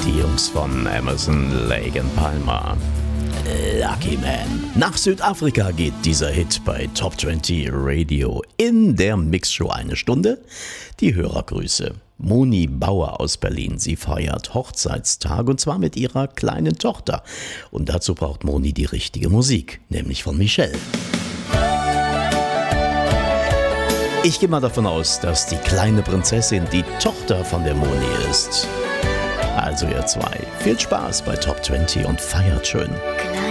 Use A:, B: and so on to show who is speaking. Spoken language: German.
A: Die Jungs von Emerson, Lake and Palmer. Lucky Man. Nach Südafrika geht dieser Hit bei Top 20 Radio in der Mixshow eine Stunde. Die Hörergrüße. Moni Bauer aus Berlin. Sie feiert Hochzeitstag und zwar mit ihrer kleinen Tochter. Und dazu braucht Moni die richtige Musik, nämlich von Michelle. Ich gehe mal davon aus, dass die kleine Prinzessin die Tochter von der Moni ist. Also ihr zwei, viel Spaß bei Top 20 und feiert schön.
B: Klar.